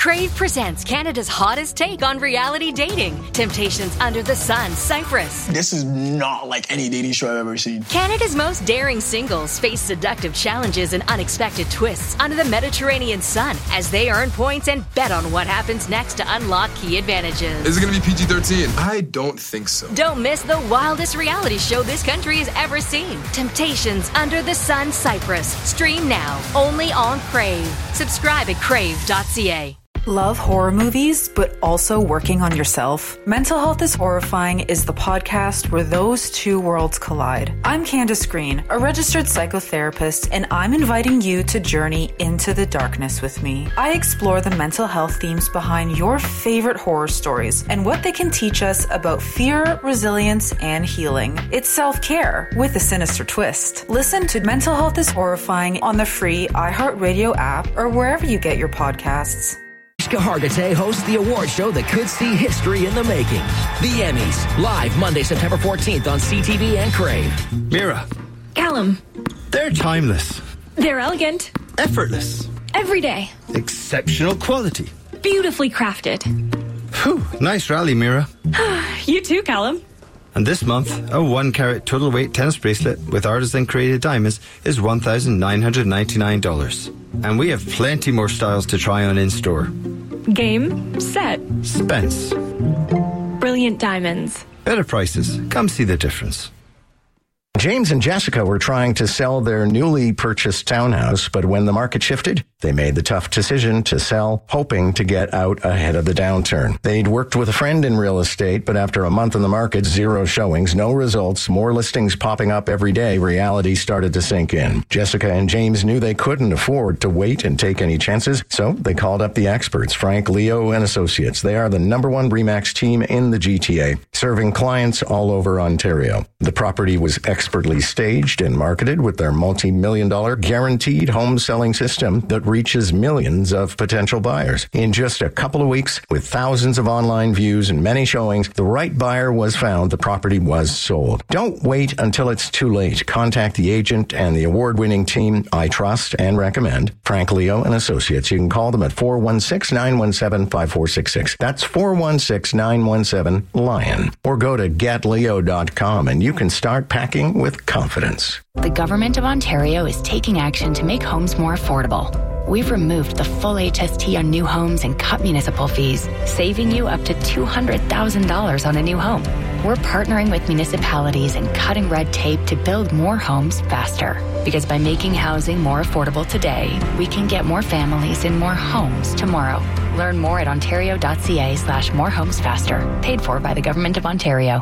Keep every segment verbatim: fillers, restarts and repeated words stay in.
Crave presents Canada's hottest take on reality dating. Temptations Under the Sun, Cyprus. This is not like any dating show I've ever seen. Canada's most daring singles face seductive challenges and unexpected twists under the Mediterranean sun as they earn points and bet on what happens next to unlock key advantages. Is it going to be P G thirteen? I don't think so. Don't miss the wildest reality show this country has ever seen. Temptations Under the Sun, Cyprus. Stream now, only on Crave. Subscribe at crave dot c a. Love horror movies, but also working on yourself? Mental Health is Horrifying is the podcast where those two worlds collide. I'm Candace Green, a registered psychotherapist, and I'm inviting you to journey into the darkness with me. I explore the mental health themes behind your favorite horror stories and what they can teach us about fear, resilience, and healing. It's self-care with a sinister twist. Listen to Mental Health is Horrifying on the free iHeartRadio app or wherever you get your podcasts. Ishka Hargitay hosts the award show that could see history in the making. The Emmys, live Monday, September fourteenth on C T V and Crave. Mira. Callum. They're timeless. They're elegant. Effortless. Every day. Exceptional quality. Beautifully crafted. Whew, nice rally, Mira. You too, Callum. And this month, a one-carat total weight tennis bracelet with artisan-created diamonds is one thousand nine hundred ninety-nine dollars. And we have plenty more styles to try on in-store. Game, set. Spence. Brilliant diamonds. Better prices. Come see the difference. James and Jessica were trying to sell their newly purchased townhouse, but when the market shifted, they made the tough decision to sell, hoping to get out ahead of the downturn. They'd worked with a friend in real estate, but after a month in the market, zero showings, no results, more listings popping up every day, reality started to sink in. Jessica and James knew they couldn't afford to wait and take any chances, so they called up the experts, Frank, Leo, and Associates. They are the number one RE/MAX team in the G T A, serving clients all over Ontario. The property was expertly staged and marketed with their multi-million dollar guaranteed home selling system that reaches millions of potential buyers. In just a couple of weeks, with thousands of online views and many showings, the right buyer was found. The property was sold. Don't wait until it's too late. Contact the agent and the award-winning team I trust and recommend, Frank, Leo, and Associates. You can call them at four one six, nine one seven, five four six six. That's four one six, nine one seven, LION. Or go to get leo dot com and you can start packing with confidence. The Government of Ontario is taking action to make homes more affordable. We've removed the full H S T on new homes and cut municipal fees, saving you up to two hundred thousand dollars on a new home. We're partnering with municipalities and cutting red tape to build more homes faster. Because by making housing more affordable today, we can get more families in more homes tomorrow. Learn more at ontario dot c a slash more homes faster. Paid for by the Government of Ontario.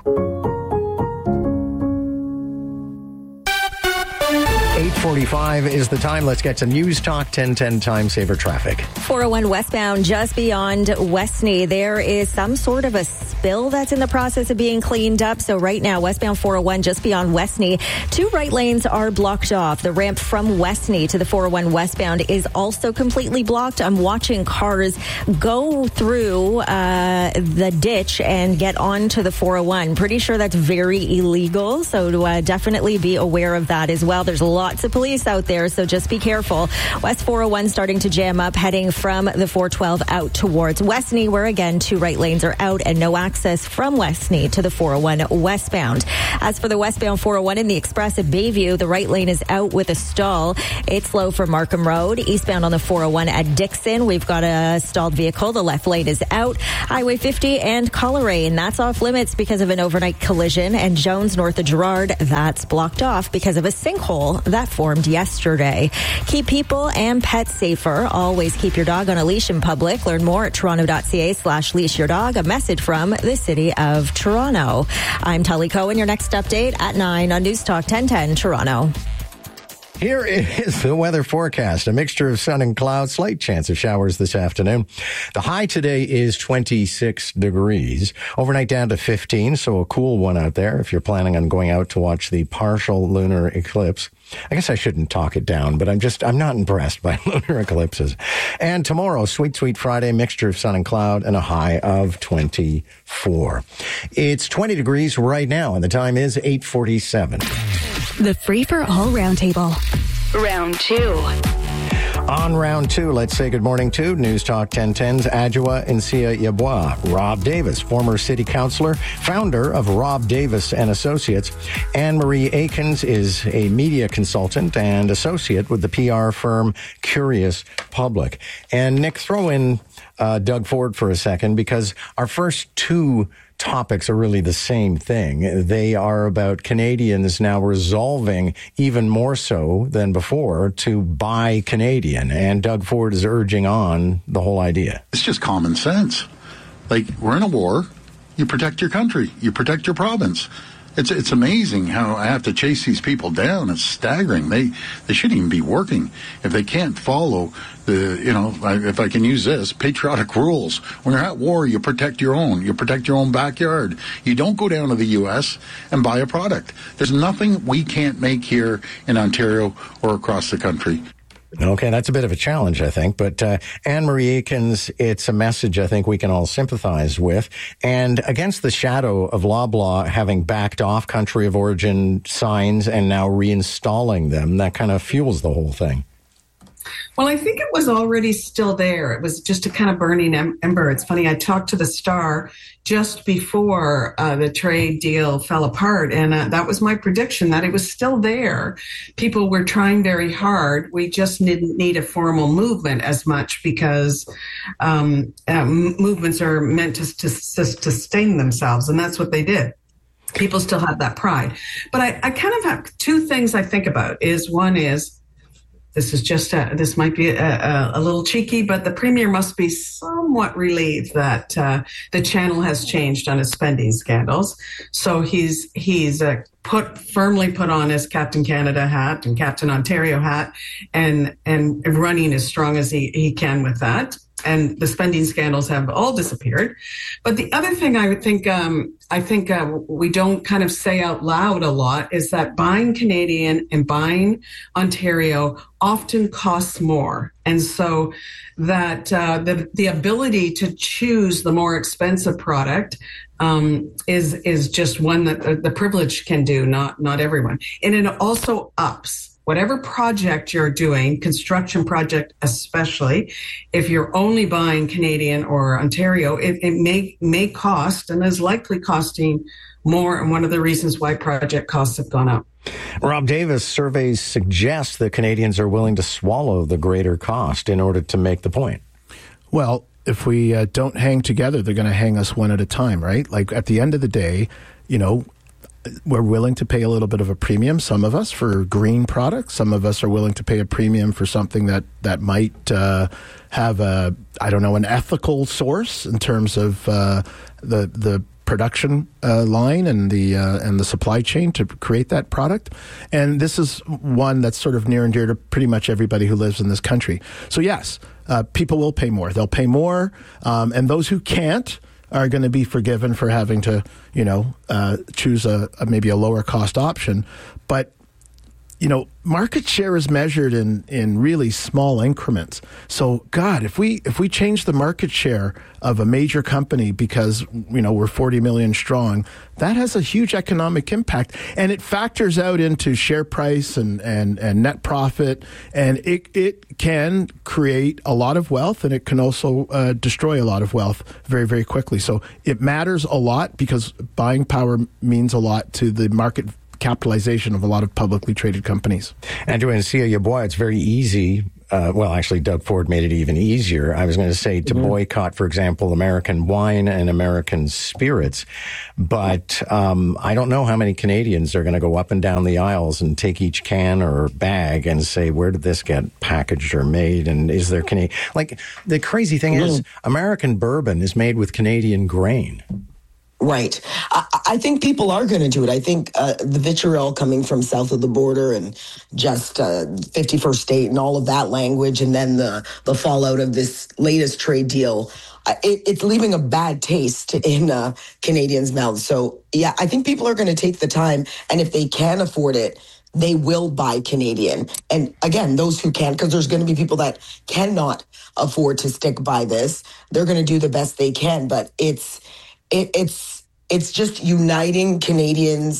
eight forty-five is the time. Let's get to News Talk ten ten Time Saver Traffic. four oh one westbound, just beyond Westney. There is some sort of a spill that's in the process of being cleaned up. So right now, westbound four oh one, just beyond Westney, two right lanes are blocked off. The ramp from Westney to the four oh one westbound is also completely blocked. I'm watching cars go through uh, the ditch and get onto the four oh one. Pretty sure that's very illegal. So to, uh, definitely be aware of that as well. There's a lot Lots of police out there, so just be careful. West four oh one starting to jam up, heading from the four twelve out towards Westney, where again, two right lanes are out and no access from Westney to the four oh one westbound. As for the westbound four oh one in the Express at Bayview, the right lane is out with a stall. It's slow for Markham Road. Eastbound on the four oh one at Dixon, we've got a stalled vehicle. The left lane is out. Highway fifty and Coleraine, that's off limits because of an overnight collision. And Jones north of Gerrard, that's blocked off because of a sinkhole that formed yesterday. Keep people and pets safer. Always keep your dog on a leash in public. Learn more at toronto dot c a slash leash your dog. A message from the City of Toronto. I'm Tully Cohen. Your next update at nine on News Talk ten ten Toronto. Here is the weather forecast. A mixture of sun and clouds, slight chance of showers this afternoon. The high today is twenty-six degrees. Overnight down to fifteen, so a cool one out there if you're planning on going out to watch the partial lunar eclipse. I guess I shouldn't talk it down, but I'm just, I'm not impressed by lunar eclipses. And tomorrow, sweet, sweet Friday, mixture of sun and cloud and a high of twenty-four. It's twenty degrees right now, and the time is eight forty-seven. The Free for All Roundtable. Round two. On round two, let's say good morning to News Talk ten ten's Adjoa Nsia Yeboah. Rob Davis, former city councilor, founder of Rob Davis and Associates. Anne Marie Akins is a media consultant and associate with the P R firm Curious Public. And Nick, throw in uh, Doug Ford for a second, because our first two topics are really the same thing. They are about Canadians now resolving, even more so than before, to buy Canadian. And Doug Ford is urging on the whole idea. It's just common sense. Like, we're in a war. You protect your country. You protect your province. It's it's amazing how I have to chase these people down. It's staggering. They they shouldn't even be working if they can't follow the, you know, if I can use this, patriotic rules. When you're at war, you protect your own. You protect your own backyard. You don't go down to the U S and buy a product. There's nothing we can't make here in Ontario or across the country. Okay, that's a bit of a challenge, I think. But uh, Anne Marie Akins, it's a message I think we can all sympathize with. And against the shadow of Loblaw having backed off country of origin signs and now reinstalling them, that kind of fuels the whole thing. Well, I think it was already still there. It was just a kind of burning em- ember. It's funny, I talked to the Star just before uh, the trade deal fell apart, and uh, that was my prediction, that it was still there. People were trying very hard. We just didn't need a formal movement as much, because um, uh, movements are meant to, to, to sustain themselves, and that's what they did. People still have that pride. But I, I kind of have two things I think about. Is one is, This is just a, this might be a, a, a little cheeky, but the Premier must be somewhat relieved that uh, the channel has changed on his spending scandals. So he's he's uh, put firmly put on his Captain Canada hat and Captain Ontario hat, and and running as strong as he, he can with that. And the spending scandals have all disappeared. But the other thing I would think, um, I think uh, we don't kind of say out loud a lot, is that buying Canadian and buying Ontario often costs more. And so that uh, the the ability to choose the more expensive product um, is is just one that the, the privileged can do, not not everyone. And it also ups. Whatever project you're doing, construction project especially, if you're only buying Canadian or Ontario, it, it may may cost, and is likely costing more, and one of the reasons why project costs have gone up. Rob Davis, surveys suggest that Canadians are willing to swallow the greater cost in order to make the point. Well, if we uh, don't hang together, they're going to hang us one at a time, right? Like, at the end of the day, you know, we're willing to pay a little bit of a premium, some of us, for green products. Some of us are willing to pay a premium for something that, that might uh, have a, I don't know, an ethical source in terms of uh, the the production uh, line and the uh, and the supply chain to create that product. And this is one that's sort of near and dear to pretty much everybody who lives in this country. So yes, uh, people will pay more. They'll pay more, um, and those who can't are going to be forgiven for having to, you know, uh, choose a, a maybe a lower cost option. But, you know, market share is measured in, in really small increments. So, God, if we if we change the market share of a major company because, you know, we're forty million strong, that has a huge economic impact. And it factors out into share price and, and, and net profit. And it, it can create a lot of wealth, and it can also uh, destroy a lot of wealth very, very quickly. So it matters a lot, because buying power means a lot to the market capitalization of a lot of publicly traded companies. Adjoa Nsia Yeboah, it's very easy. Uh, well, actually, Doug Ford made it even easier. I was going to say to mm-hmm. boycott, for example, American wine and American spirits. But um, I don't know how many Canadians are going to go up and down the aisles and take each can or bag and say, where did this get packaged or made? And is there Canadian? Like, the crazy thing mm-hmm. is, American bourbon is made with Canadian grain. Right. I, I think people are going to do it. I think uh, the vitriol coming from south of the border and just uh, fifty-first state and all of that language, and then the, the fallout of this latest trade deal, uh, it, it's leaving a bad taste in uh, Canadians' mouths. So, yeah, I think people are going to take the time, and if they can afford it, they will buy Canadian. And again, those who can't, because there's going to be people that cannot afford to stick by this, they're going to do the best they can. But it's it, it's it's just uniting Canadians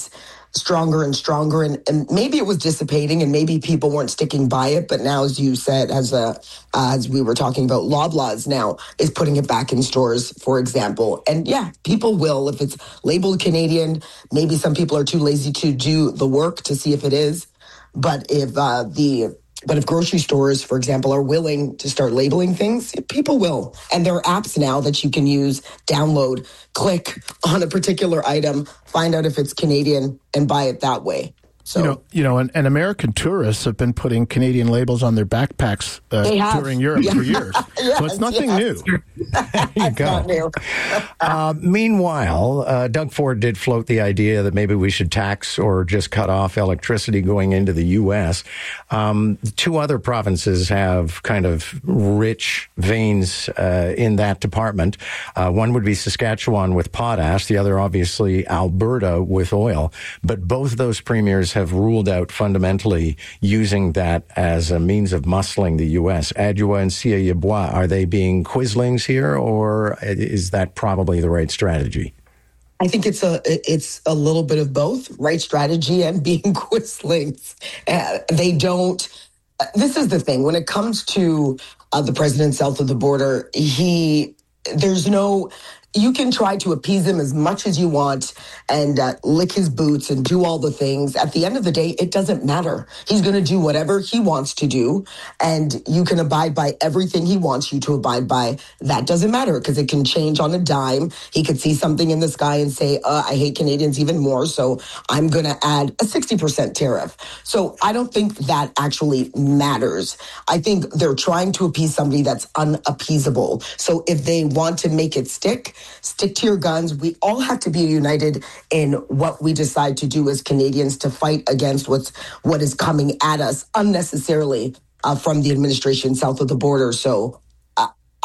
stronger and stronger. And, and maybe it was dissipating and maybe people weren't sticking by it. But now, as you said, as a, uh, as we were talking about, Loblaws now is putting it back in stores, for example. And yeah, people will, if it's labeled Canadian, maybe some people are too lazy to do the work to see if it is. But if uh, the But if grocery stores, for example, are willing to start labeling things, people will. And there are apps now that you can use, download, click on a particular item, find out if it's Canadian, and buy it that way. So, you know, you know, and, and American tourists have been putting Canadian labels on their backpacks uh, touring Europe yeah. for years. yes, so it's nothing yes. new. There you go. uh, meanwhile, uh, Doug Ford did float the idea that maybe we should tax or just cut off electricity going into the U S. Um, two other provinces have kind of rich veins uh, in that department. Uh, one would be Saskatchewan with potash, the other obviously Alberta with oil. But both of those premiers have ruled out fundamentally using that as a means of muscling the U S. Adjoa and Siya-Yeboah, are they being quislings here, or is that probably the right strategy? I think it's a it's a little bit of both, right strategy and being quislings. Uh, they don't. Uh, this is the thing when it comes to uh, the president south of the border. He there's no. You can try to appease him as much as you want and uh, lick his boots and do all the things. At the end of the day, it doesn't matter. He's going to do whatever he wants to do, and you can abide by everything he wants you to abide by. That doesn't matter because it can change on a dime. He could see something in the sky and say, uh, I hate Canadians even more, so I'm going to add a sixty percent tariff. So I don't think that actually matters. I think they're trying to appease somebody that's unappeasable. So if they want to make it stick, stick to your guns. We all have to be united in what we decide to do as Canadians to fight against what's what is coming at us unnecessarily uh, from the administration south of the border. So uh,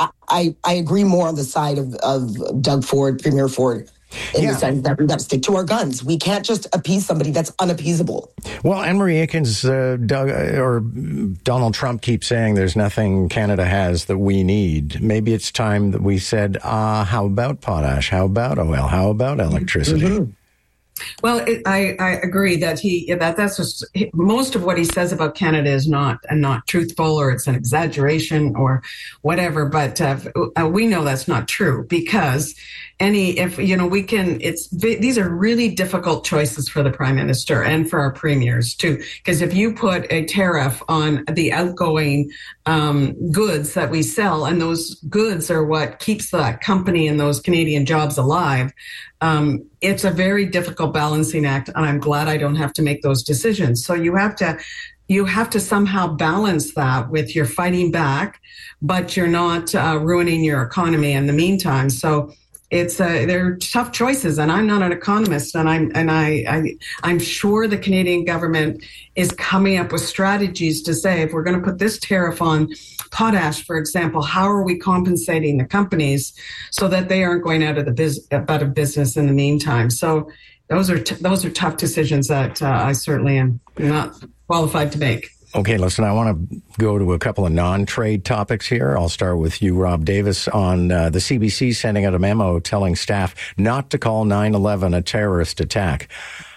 I I agree more on the side of, of Doug Ford, Premier Ford, in yeah. the sense that we've got to stick to our guns. We can't just appease somebody that's unappeasable. Well, Anne-Marie Aikens, uh, Doug, or Donald Trump keeps saying there's nothing Canada has that we need. Maybe it's time that we said, ah, uh, how about potash? How about oil? How about electricity? Mm-hmm. Well, it, I, I agree that he that that's just, most of what he says about Canada is not and not truthful, or it's an exaggeration or whatever. But uh, we know that's not true because any if you know we can it's these are really difficult choices for the prime minister and for our premiers too. Because if you put a tariff on the outgoing um, goods that we sell, and those goods are what keeps that company and those Canadian jobs alive. Um, it's a very difficult balancing act, and I'm glad I don't have to make those decisions. So you have to, you have to somehow balance that with your fighting back, but you're not uh, ruining your economy in the meantime. So it's uh, they're tough choices, and I'm not an economist, and I'm and I, I I'm sure the Canadian government is coming up with strategies to say if we're going to put this tariff on potash, for example, how are we compensating the companies so that they aren't going out of the biz- out of business in the meantime? So those are t- those are tough decisions that uh, I certainly am not qualified to make. Okay, listen, I want to go to a couple of non-trade topics here. I'll start with you, Rob Davis, on uh, the C B C sending out a memo telling staff not to call nine eleven a terrorist attack.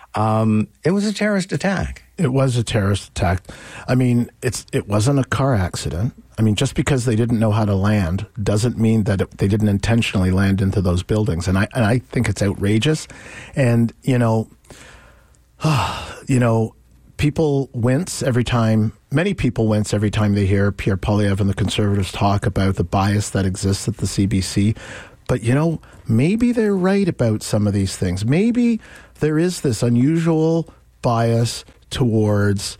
Um, it was a terrorist attack. It was a terrorist attack. I mean, it's it wasn't a car accident. I mean, just because they didn't know how to land doesn't mean that it, they didn't intentionally land into those buildings. And I and I think it's outrageous. And, you know, you know, people wince every time, many people wince every time they hear Pierre Poilievre and the Conservatives talk about the bias that exists at the C B C. But, you know, maybe they're right about some of these things. Maybe there is this unusual bias towards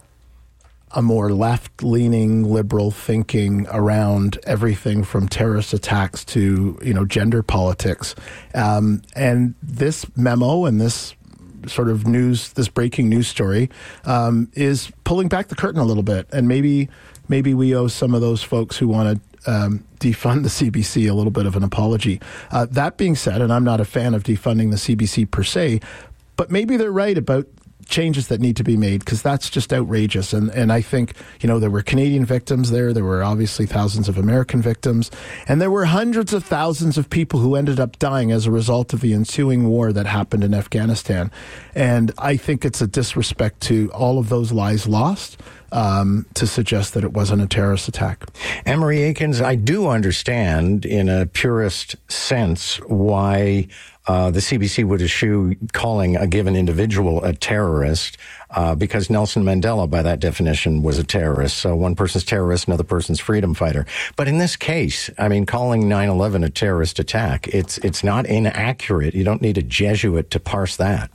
a more left-leaning liberal thinking around everything from terrorist attacks to, you know, gender politics. Um, and this memo and this sort of news, this breaking news story, um, is pulling back the curtain a little bit. And maybe maybe we owe some of those folks who want to um, defund the C B C a little bit of an apology. Uh, that being said, and I'm not a fan of defunding the C B C per se, but maybe they're right about changes that need to be made, because that's just outrageous. And and I think, you know, there were Canadian victims there. There were obviously thousands of American victims. And there were hundreds of thousands of people who ended up dying as a result of the ensuing war that happened in Afghanistan. And I think it's a disrespect to all of those lives lost. Um, to suggest that it wasn't a terrorist attack. Anne-Marie Aikens, I do understand in a purist sense why uh, the C B C would eschew calling a given individual a terrorist, uh, because Nelson Mandela, by that definition, was a terrorist. So one person's terrorist, another person's freedom fighter. But in this case, I mean, calling nine eleven a terrorist attack, it's it's not inaccurate. You don't need a Jesuit to parse that.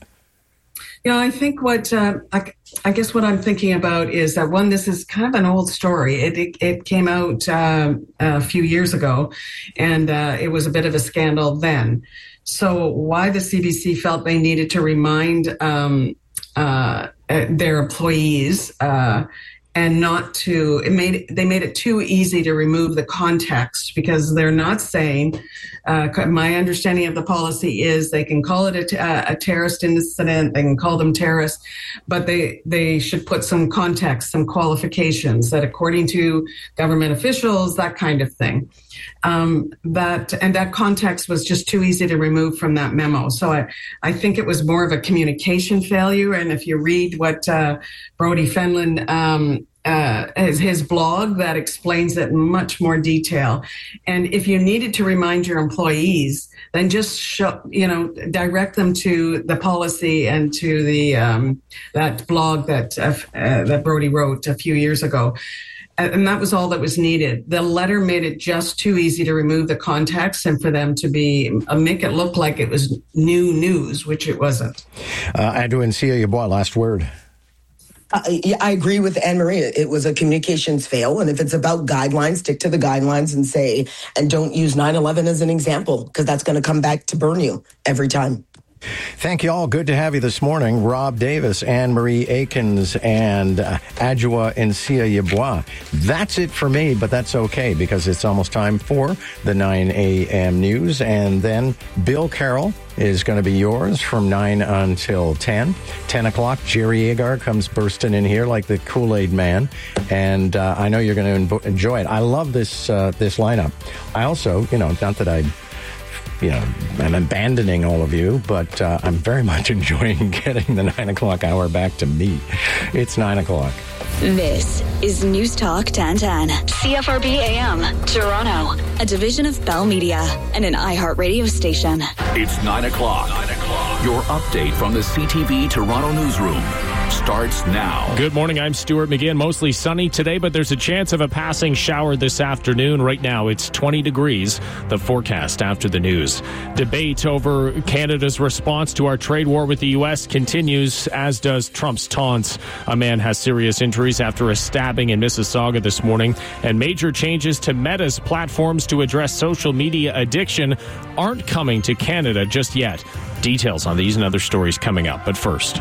Yeah, I think what uh, I, I guess what I'm thinking about is that, one, this is kind of an old story. It it, it came out uh, a few years ago, and uh, it was a bit of a scandal then. So why the C B C felt they needed to remind um, uh, their employees uh, and not to, it made they made it too easy to remove the context, because they're not saying, uh, my understanding of the policy is they can call it a, a terrorist incident, they can call them terrorists, but they, they should put some context, some qualifications that according to government officials, that kind of thing. Um, that and that context was just too easy to remove from that memo. So I, I think it was more of a communication failure. And if you read what uh, Brody Fenlon, um, uh, his, his blog, that explains it in much more detail. And if you needed to remind your employees, then just show, you know, direct them to the policy and to the um, that blog that uh, uh, that Brody wrote a few years ago. And that was all that was needed. The letter made it just too easy to remove the context and for them to be uh, make it look like it was new news, which it wasn't. Uh, Adjoa Nsia-Yeboah, last word. Uh, yeah, I agree with Anne-Marie. It was a communications fail. And if it's about guidelines, stick to the guidelines and say, and don't use nine eleven as an example, because that's going to come back to burn you every time. Thank you all. Good to have you this morning. Rob Davis, Anne-Marie Aikens, and uh, Adjoa Nsia-Yeboah. That's it for me, but that's okay because it's almost time for the nine a.m. news. And then Bill Carroll is going to be yours from nine until ten. ten o'clock, Jerry Agar comes bursting in here like the Kool-Aid man. And uh, I know you're going to enjoy it. I love this, uh, this lineup. I also, you know, not that I... you know, I'm abandoning all of you, but uh, I'm very much enjoying getting the nine o'clock hour back to me. It's nine o'clock. This is News Talk ten ten, C F R B A M, Toronto, a division of Bell Media and an iHeartRadio station. It's nine o'clock. nine o'clock. Your update from the C T V Toronto newsroom starts now. Good morning, I'm Stuart McGinn. Mostly sunny today, but there's a chance of a passing shower this afternoon. Right now, it's twenty degrees. The forecast after the news. Debate over Canada's response to our trade war with the U S continues, as does Trump's taunts. A man has serious injuries after a stabbing in Mississauga this morning, and major changes to Meta's platforms to address social media addiction aren't coming to Canada just yet. Details on these and other stories coming up, but first...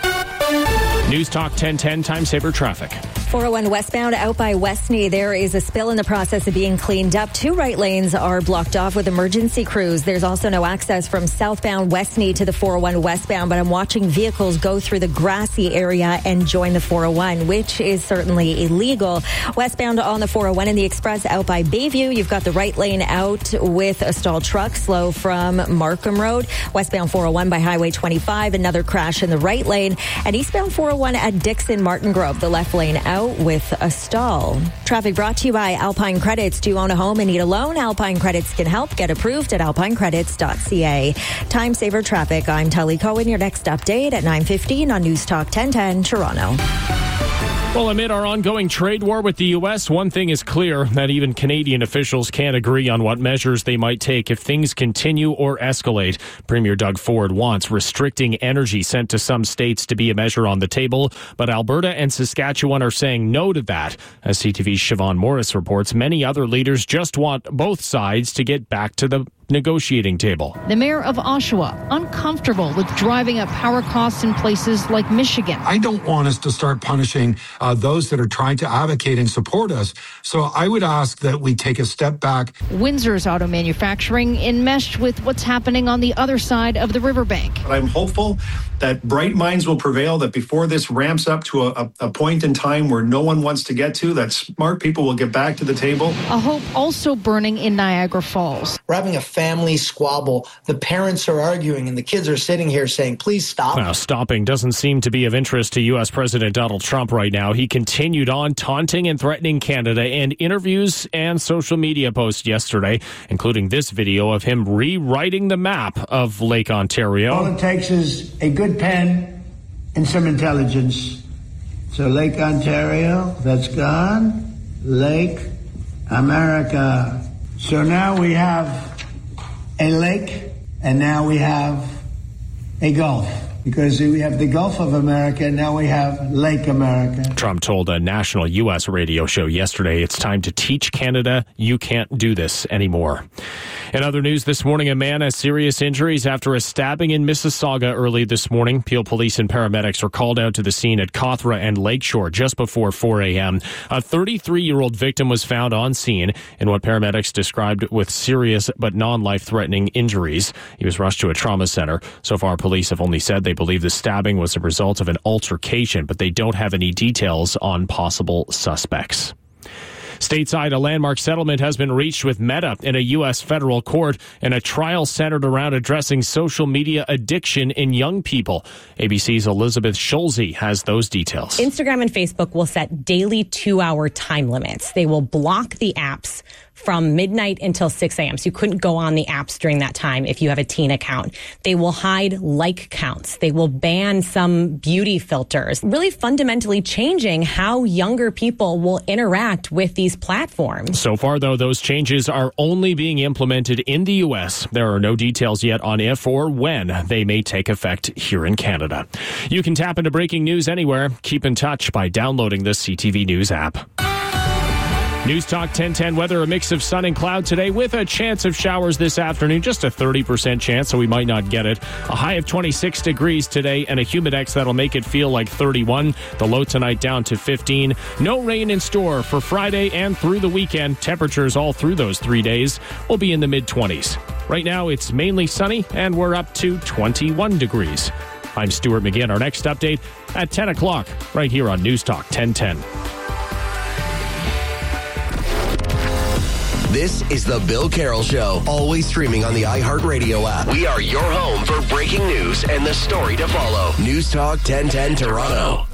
News Talk ten ten, Time Saver Traffic. four oh one westbound out by Westney. There is a spill in the process of being cleaned up. Two right lanes are blocked off with emergency crews. There's also no access from southbound Westney to the four oh one westbound, but I'm watching vehicles go through the grassy area and join the four oh one, which is certainly illegal. Westbound on the four oh one and the express out by Bayview, you've got the right lane out with a stalled truck, slow from Markham Road. Westbound four oh one by Highway twenty-five, another crash in the right lane. And eastbound four oh one at Dixon Martin Grove, the left lane out with a stall. Traffic brought to you by Alpine Credits. Do you own a home and need a loan? Alpine Credits can help. Get approved at alpine credits dot c a. Time Saver Traffic. I'm Tully Cohen. Your next update at nine fifteen on News Talk ten ten Toronto. Well, amid our ongoing trade war with the U S, one thing is clear, that even Canadian officials can't agree on what measures they might take if things continue or escalate. Premier Doug Ford wants restricting energy sent to some states to be a measure on the table, but Alberta and Saskatchewan are saying no to that. As C T V's Siobhan Morris reports, many other leaders just want both sides to get back to the negotiating table. The mayor of Oshawa, uncomfortable with driving up power costs in places like Michigan. I don't want us to start punishing uh, those that are trying to advocate and support us. So I would ask that we take a step back. Windsor's auto manufacturing enmeshed with what's happening on the other side of the riverbank. I'm hopeful that bright minds will prevail, that before this ramps up to a, a point in time where no one wants to get to, that smart people will get back to the table. A hope also burning in Niagara Falls. We're having a family squabble. The parents are arguing and the kids are sitting here saying, please stop. Well, stopping doesn't seem to be of interest to U S President Donald Trump right now. He continued on taunting and threatening Canada in interviews and social media posts yesterday, including this video of him rewriting the map of Lake Ontario. All it takes is a good pen and some intelligence. So Lake Ontario, that's gone. Lake America. So now we have a lake, and now we have a Gulf. Because we have the Gulf of America, and now we have Lake America. Trump told a national U S radio show yesterday, it's time to teach Canada you can't do this anymore. In other news this morning, a man has serious injuries after a stabbing in Mississauga early this morning. Peel police and paramedics were called out to the scene at Cawthra and Lakeshore just before four a.m. A thirty-three-year-old victim was found on scene in what paramedics described with serious but non-life-threatening injuries. He was rushed to a trauma center. So far, police have only said they believe the stabbing was a result of an altercation, but they don't have any details on possible suspects. Stateside, a landmark settlement has been reached with Meta in a U S federal court in a trial centered around addressing social media addiction in young people. A B C's Elizabeth Schulze has those details. Instagram and Facebook will set daily two-hour time limits. They will block the apps from midnight until six a.m. So you couldn't go on the apps during that time if you have a teen account. They will hide like counts. They will ban some beauty filters, really fundamentally changing how younger people will interact with these platforms. So far, though, those changes are only being implemented in the U S. There are no details yet on if or when they may take effect here in Canada. You can tap into breaking news anywhere. Keep in touch by downloading the C T V News app. News Talk ten ten weather, a mix of sun and cloud today with a chance of showers this afternoon, just a thirty percent chance, so we might not get it. A high of twenty-six degrees today and a humidex that'll make it feel like thirty-one. The low tonight down to fifteen. No rain in store for Friday and through the weekend. Temperatures all through those three days will be in the mid-twenties. Right now it's mainly sunny and we're up to twenty-one degrees. I'm Stuart McGinn. Our next update at ten o'clock right here on News Talk ten ten. This is The Bill Carroll Show, always streaming on the iHeartRadio app. We are your home for breaking news and the story to follow. News Talk ten ten Toronto.